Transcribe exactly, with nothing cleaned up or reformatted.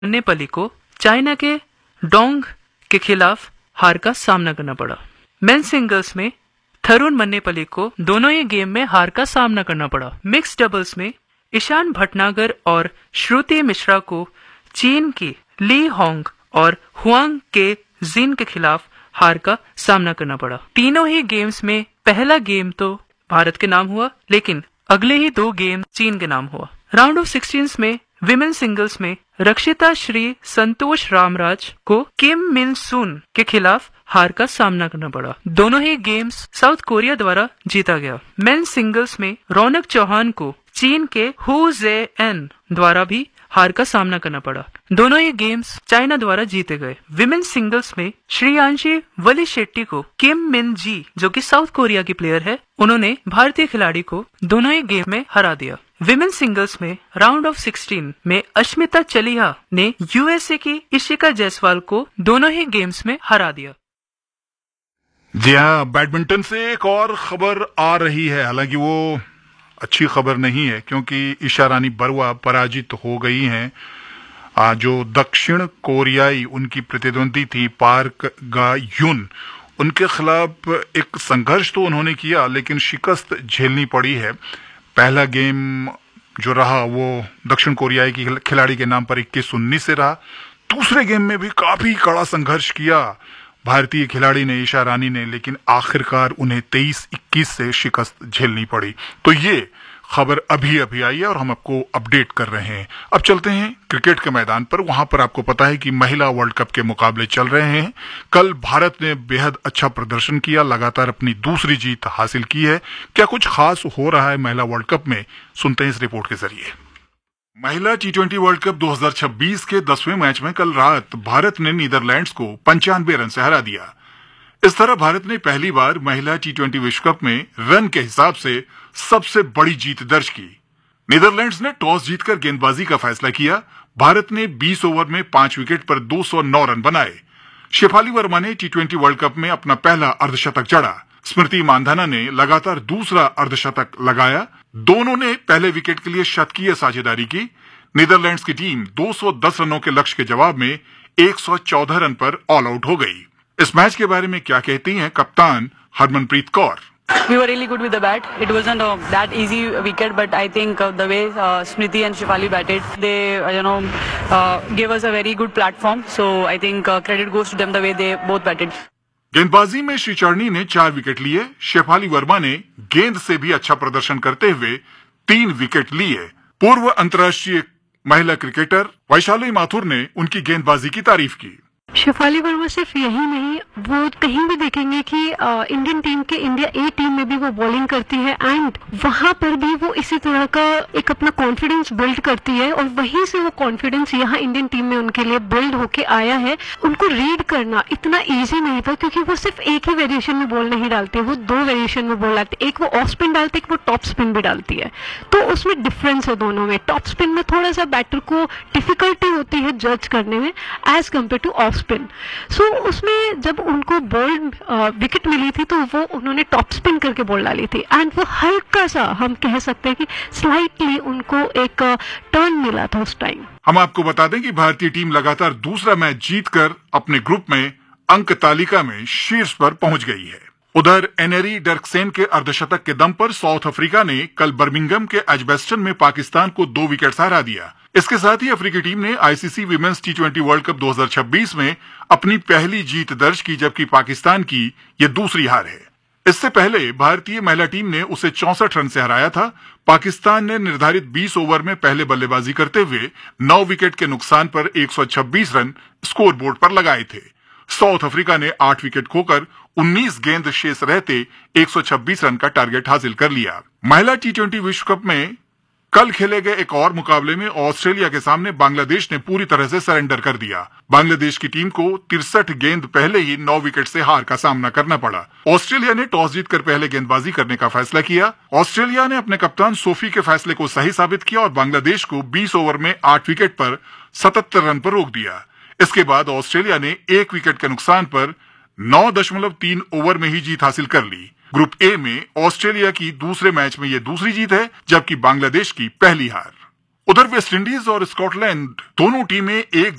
नेपाली को चाइना के डोंग के खिलाफ हार का सामना करना पड़ा। मेन सिंगल्स में थरुण मन्नेपल्ली को दोनों ही गेम में हार का सामना करना पड़ा। मिक्स डबल्स में ईशान भटनागर और श्रुति मिश्रा को चीन की ली होंग और हुआंग के जिन के खिलाफ हार का सामना करना पड़ा। तीनों ही गेम्स में पहला गेम तो भारत के नाम हुआ, लेकिन अगले ही दो गेम चीन के नाम हुआ। राउंड ऑफ सिक्सटीन में विमेन सिंगल्स में रक्षिता श्री संतोष रामराज को किम मिन सुन के खिलाफ हार का सामना करना पड़ा। दोनों ही गेम्स साउथ कोरिया द्वारा जीता गया। मेन सिंगल्स में रौनक चौहान को चीन के हु जे एन द्वारा भी हार का सामना करना पड़ा। दोनों ही गेम्स चाइना द्वारा जीते गए। विमेन सिंगल्स में श्रेयांशी वली शेट्टी को किम मिन जी, जो कि साउथ कोरिया की प्लेयर है, उन्होंने भारतीय खिलाड़ी को दोनों ही गेम में हरा दिया। विमेन सिंगल्स में राउंड ऑफ सिक्सटीन में अश्मिता चलिहा ने यूएसए की इशिका जायसवाल को दोनों ही गेम्स में हरा दिया। जी हाँ, बैडमिंटन से एक और खबर आ रही है, हालांकि वो अच्छी खबर नहीं है क्योंकि ईशा रानी बरुआ पराजित हो गई हैं। जो दक्षिण कोरियाई उनकी प्रतिद्वंदी थी पार्क गा युन, उनके खिलाफ एक संघर्ष तो उन्होंने किया लेकिन शिकस्त झेलनी पड़ी है। पहला गेम जो रहा वो दक्षिण कोरियाई की खिलाड़ी के नाम पर इक्कीस उन्नीस से रहा। दूसरे गेम में भी काफी कड़ा संघर्ष किया भारतीय खिलाड़ी ने, ईशा रानी ने, लेकिन आखिरकार उन्हें तेईस इक्कीस से शिकस्त झेलनी पड़ी। तो ये खबर अभी अभी आई है और हम आपको अपडेट कर रहे हैं। अब चलते हैं क्रिकेट के मैदान पर। वहां पर आपको पता है कि महिला वर्ल्ड कप के मुकाबले चल रहे हैं। कल भारत ने बेहद अच्छा प्रदर्शन किया, लगातार अपनी दूसरी जीत हासिल की है। क्या कुछ खास हो रहा है महिला वर्ल्ड कप में, सुनते हैं इस रिपोर्ट के जरिए। महिला टी ट्वेंटी वर्ल्ड कप दो हज़ार छब्बीस के दसवें मैच में कल रात भारत ने नीदरलैंड्स को पंचानवे रन से हरा दिया। इस तरह भारत ने पहली बार महिला टी ट्वेंटी विश्व कप में रन के हिसाब से सबसे बड़ी जीत दर्ज की। नीदरलैंड्स ने टॉस जीतकर गेंदबाजी का फैसला किया। भारत ने बीस ओवर में पांच विकेट पर दो सौ नौ रन बनाए। शेफाली वर्मा ने टी ट्वेंटी वर्ल्ड कप में अपना पहला अर्धशतक जड़ा। स्मृति मानधना ने लगातार दूसरा अर्धशतक लगाया। दोनों ने पहले विकेट के लिए शतकीय साझेदारी की। नीदरलैंड्स की टीम दो सौ दस रनों के लक्ष्य के जवाब में एक सौ चौदह रन पर ऑल आउट हो गई। इस मैच के बारे में क्या कहती हैं कप्तान Harmanpreet Kaur. We were really good with the bat. It wasn't uh, that easy wicket, but I think uh, the way uh, Smriti and Shefali batted, they uh, you know uh, gave us a very good platform. So I think uh, credit goes to them the way they both batted. गेंदबाजी में श्री चरणी ने चार wicket लिए। शेफाली वर्मा ने गेंद से भी अच्छा प्रदर्शन करते हुए तीन विकेट लिए। पूर्व अंतर्राष्ट्रीय महिला क्रिकेटर वैशाली माथुर ने उनकी गेंदबाजी की तारीफ की। शेफाली वर्मा सिर्फ यही नहीं, वो कहीं भी देखेंगे कि इंडियन टीम के इंडिया ए टीम में भी वो बॉलिंग करती है एंड वहां पर भी वो इसी तरह का एक अपना कॉन्फिडेंस बिल्ड करती है और वहीं से वो कॉन्फिडेंस यहाँ इंडियन टीम में उनके लिए बिल्ड होके आया है। उनको रीड करना इतना इजी नहीं था क्योंकि वो सिर्फ एक ही वेरिएशन में बॉल नहीं डालते, वो दो वेरिएशन में बॉल डालते। एक वो ऑफ स्पिन डालते, एक वो टॉप स्पिन भी डालती है, तो उसमें डिफरेंस है दोनों में। टॉप स्पिन में थोड़ा सा बैटर को डिफिकल्टी होती है जज करने में as compare two off spin. सो उसमें जब उनको बॉल विकेट मिली थी तो वो उन्होंने टॉप स्पिन करके बॉल डाली थी एंड वो हल्का सा हम कह सकते हैं कि स्लाइटली उनको एक टर्न मिला था उस टाइम। हम आपको बता दें कि भारतीय टीम लगातार दूसरा मैच जीतकर अपने ग्रुप में अंक तालिका में शीर्ष पर पहुंच गई है। उधर एनेरी डर्कसेन के अर्धशतक के दम पर साउथ अफ्रीका ने कल बर्मिंघम के एजबेस्टन में पाकिस्तान को दो विकेट से हरा दिया। इसके साथ ही अफ्रीकी टीम ने ICC women's T twenty world cup दो हज़ार छब्बीस में अपनी पहली जीत दर्ज की, जबकि पाकिस्तान की ये दूसरी हार है। इससे पहले भारतीय महिला टीम ने उसे चौसठ रन से हराया था। पाकिस्तान ने निर्धारित बीस ओवर में पहले बल्लेबाजी करते हुए नौ विकेट के नुकसान पर एक सौ छब्बीस रन स्कोर बोर्ड पर लगाए थे। साउथ अफ्रीका ने आठ विकेट खोकर उन्नीस गेंद शेष रहते एक सौ छब्बीस रन का टारगेट हासिल कर लिया। महिला टी ट्वेंटी विश्व कप में कल खेले गए एक और मुकाबले में ऑस्ट्रेलिया के सामने बांग्लादेश ने पूरी तरह से सरेंडर कर दिया। बांग्लादेश की टीम को तिरसठ गेंद पहले ही नौ विकेट से हार का सामना करना पड़ा। ऑस्ट्रेलिया ने टॉस जीतकर पहले गेंदबाजी करने का फैसला किया। ऑस्ट्रेलिया ने अपने कप्तान सोफी के फैसले को सही साबित किया और बांग्लादेश को बीस ओवर में आठ विकेट पर सतहत्तर रन पर रोक दिया। इसके बाद ऑस्ट्रेलिया ने एक विकेट के नुकसान पर नौ दशमलव तीन ओवर में ही जीत हासिल कर ली। ग्रुप ए में ऑस्ट्रेलिया की दूसरे मैच में यह दूसरी जीत है, जबकि बांग्लादेश की पहली हार। उधर वेस्ट इंडीज और स्कॉटलैंड दोनों टीमें एक